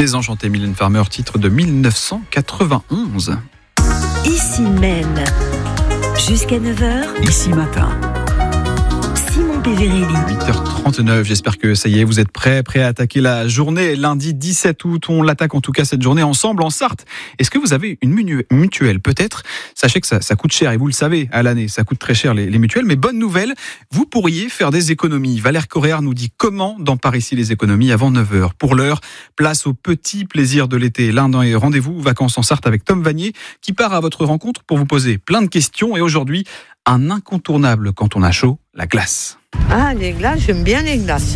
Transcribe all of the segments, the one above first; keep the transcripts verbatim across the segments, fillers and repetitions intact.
Désenchanté, Mylène Farmer, titre de dix-neuf cent quatre-vingt-onze. Ici même, jusqu'à neuf heures, Ici matin. Simon Péverelli. huit heures trente-neuf, j'espère que ça y est, vous êtes prêts, prêts à attaquer la journée. Lundi dix-sept août, on l'attaque en tout cas cette journée ensemble en Sarthe. Est-ce que vous avez une mutuelle? Peut-être. Sachez que ça, ça coûte cher et vous le savez, à l'année, ça coûte très cher les, les mutuelles. Mais bonne nouvelle, vous pourriez faire des économies. Valère Correa nous dit comment dans Par ici les économies avant neuf heures. Pour l'heure, place au petit plaisir de l'été. L'un des rendez-vous vacances en Sarthe avec Tom Vanier qui part à votre rencontre pour vous poser plein de questions. Et aujourd'hui, un incontournable quand on a chaud, la glace. Ah, les glaces, j'aime bien les glaces.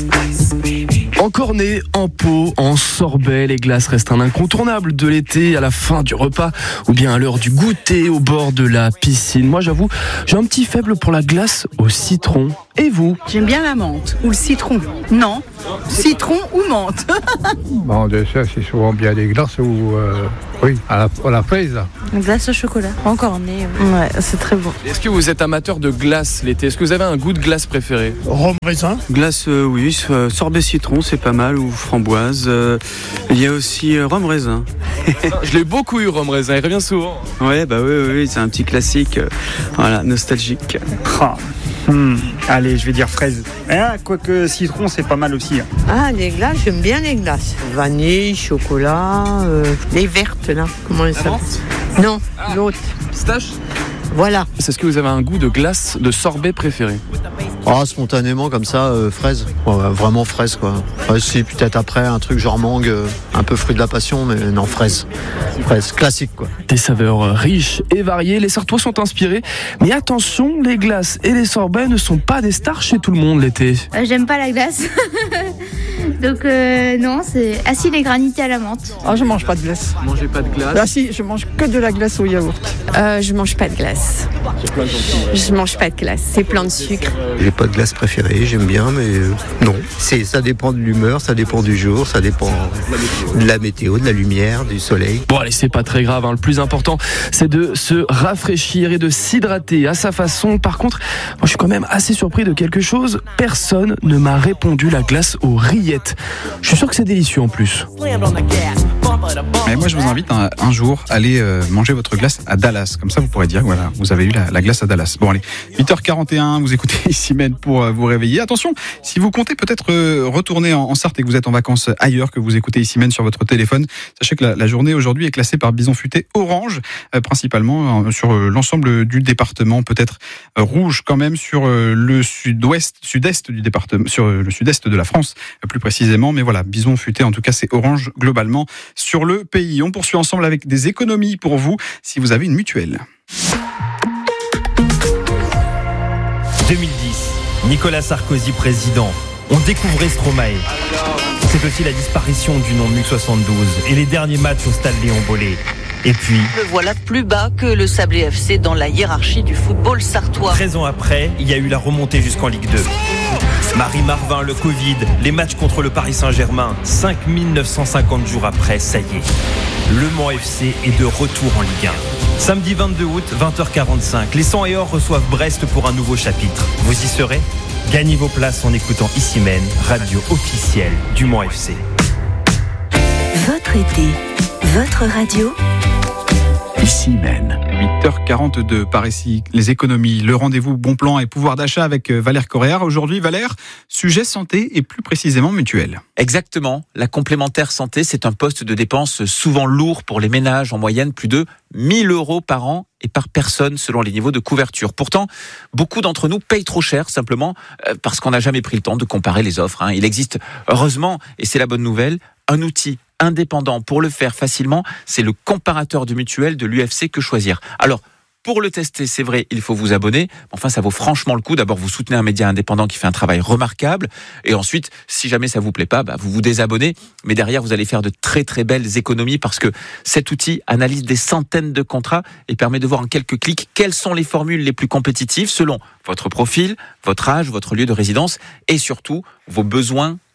En cornet, en pot, en sorbet, les glaces restent un incontournable de l'été, à la fin du repas, ou bien à l'heure du goûter au bord de la piscine. Moi, j'avoue, j'ai un petit faible pour la glace au citron. Et vous? J'aime bien la menthe ou le citron. Non, citron ou menthe. Bon, de ça, c'est souvent bien des glaces ou euh, oui, à la, à la fraise. Une glace au chocolat, en cornet. Ouais, c'est très bon. Est-ce que vous êtes amateur de glace l'été? Est-ce que vous avez un goût de glace préféré? Rhum raisin. Glace, euh, oui, sorbet citron, c'est pas mal, ou framboise. Euh, il y a aussi euh, rhum raisin. Je l'ai beaucoup eu, rhum raisin, il revient souvent. Ouais, bah oui, oui, oui, c'est un petit classique, euh, voilà, nostalgique. Ah, hmm, allez, je vais dire fraise. Ah, quoique citron, c'est pas mal aussi. Ah, les glaces, j'aime bien les glaces. Vanille, chocolat, euh, les vertes là, comment elles s'appellent? Non, ah, l'autre. Pistache? Voilà. Est-ce que vous avez un goût de glace, de sorbet préféré? Ah, spontanément comme ça, euh, fraise. Ouais, vraiment fraise quoi. Ouais, si, peut-être après un truc genre mangue, euh, un peu fruit de la passion, mais non, fraise. Fraise, classique quoi. Des saveurs riches et variées, les Sartois sont inspirés. Mais attention, les glaces et les sorbets ne sont pas des stars chez tout le monde l'été. Euh, j'aime pas la glace. Donc euh, non, c'est acide et granité à la menthe. Oh, je mange pas de glace. Vous mangez pas de glace? Ah si, je mange que de la glace au yaourt. Euh, je mange pas de glace. Je mange pas de glace, c'est plein de sucre. J'ai pas de glace préférée, j'aime bien, mais euh, non. C'est, ça dépend de l'humeur, ça dépend du jour, ça dépend de la météo, de la lumière, du soleil. Bon allez, c'est pas très grave, hein. Le plus important, c'est de se rafraîchir et de s'hydrater à sa façon. Par contre, moi, je suis quand même assez surpris de quelque chose. Personne ne m'a répondu la glace aux rillettes. Je suis sûr que c'est délicieux en plus. Et moi, je vous invite un, un jour à aller euh, manger votre glace à Dallas. Comme ça, vous pourrez dire, voilà, vous avez eu la, la glace à Dallas. Bon, allez, huit heures quarante et un, vous écoutez ici même pour euh, vous réveiller. Attention, si vous comptez peut-être euh, retourner en, en Sarthe et que vous êtes en vacances ailleurs, que vous écoutez ici même sur votre téléphone, sachez que la, la journée aujourd'hui est classée par Bison Futé orange, euh, principalement euh, sur euh, l'ensemble du département, peut-être euh, rouge quand même sur euh, le sud-ouest, sud-est du département, sur euh, le sud-est de la France, euh, plus précisément. Mais voilà, Bison Futé, en tout cas, c'est orange globalement sur le pays. On poursuit ensemble avec des économies pour vous si vous avez une mutuelle. deux mille dix, Nicolas Sarkozy président. On découvrait Stromae. C'est aussi la disparition du nom M U C soixante-douze et les derniers matchs au stade Léon Bollé. Et puis, le voilà plus bas que le Sablé F C dans la hiérarchie du football sartois. treize ans après, il y a eu la remontée jusqu'en Ligue deux. Marie Marvin, le Covid, les matchs contre le Paris Saint-Germain, cinq mille neuf cent cinquante jours après, ça y est. Le Mans F C est de retour en Ligue un. Samedi vingt-deux août, vingt heures quarante-cinq, les cent et or reçoivent Brest pour un nouveau chapitre. Vous y serez? Gagnez vos places en écoutant Ici Même, radio officielle du Mans F C. Votre été, votre radio. Ici même. huit heures quarante-deux, par ici, les économies, le rendez-vous bon plan et pouvoir d'achat avec Valère Correa. Aujourd'hui, Valère, sujet santé et plus précisément mutuelle. Exactement. La complémentaire santé, c'est un poste de dépense souvent lourd pour les ménages, en moyenne plus de mille euros par an et par personne selon les niveaux de couverture. Pourtant, beaucoup d'entre nous payent trop cher simplement parce qu'on n'a jamais pris le temps de comparer les offres. Il existe, heureusement, et c'est la bonne nouvelle, un outil indépendant pour le faire facilement, c'est le comparateur de mutuelle de l'U F C Que Choisir. Alors, pour le tester, c'est vrai, il faut vous abonner. Enfin, ça vaut franchement le coup. D'abord, vous soutenez un média indépendant qui fait un travail remarquable. Et ensuite, si jamais ça vous plaît pas, bah, vous vous désabonnez. Mais derrière, vous allez faire de très très belles économies parce que cet outil analyse des centaines de contrats et permet de voir en quelques clics quelles sont les formules les plus compétitives selon votre profil, votre âge, votre lieu de résidence et surtout vos besoins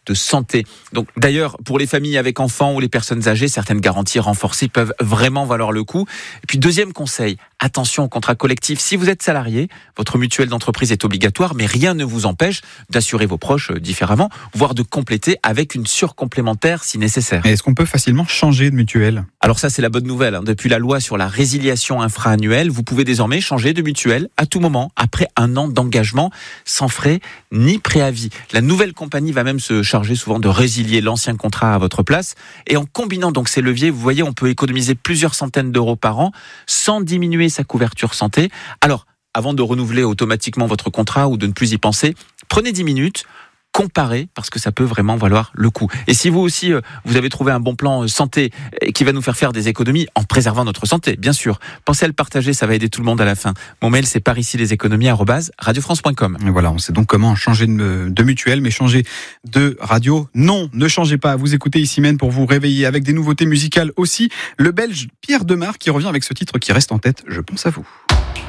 de santé. Donc d'ailleurs, pour les familles avec enfants ou les personnes âgées, certaines garanties renforcées peuvent vraiment valoir le coup. Et puis deuxième conseil, attention au contrat collectif. Si vous êtes salarié, votre mutuelle d'entreprise est obligatoire, mais rien ne vous empêche d'assurer vos proches différemment, voire de compléter avec une surcomplémentaire si nécessaire. Mais est-ce qu'on peut facilement changer de mutuelle ? Alors ça, c'est la bonne nouvelle. Depuis la loi sur la résiliation infra-annuelle, vous pouvez désormais changer de mutuelle à tout moment, après un an d'engagement, sans frais ni préavis. La nouvelle compagnie va même se charger souvent de résilier l'ancien contrat à votre place. Et en combinant donc ces leviers, vous voyez, on peut économiser plusieurs centaines d'euros par an sans diminuer sa couverture santé. Alors, avant de renouveler automatiquement votre contrat ou de ne plus y penser, prenez dix minutes, comparez, parce que ça peut vraiment valoir le coup. Et si vous aussi, vous avez trouvé un bon plan santé qui va nous faire faire des économies en préservant notre santé, bien sûr, pensez à le partager, ça va aider tout le monde à la fin. Mon mail, c'est par ici les économies arobase radio france point com. Et voilà, on sait donc comment changer de, de mutuelle, mais changer de radio, non, ne changez pas. Vous écoutez Ici Mène pour vous réveiller avec des nouveautés musicales aussi. Le Belge Pierre Demar qui revient avec ce titre qui reste en tête, Je pense à vous.